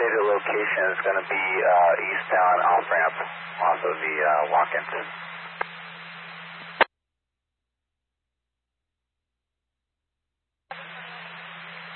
estimated location is going to be eastbound off-ramp off of the Watkins.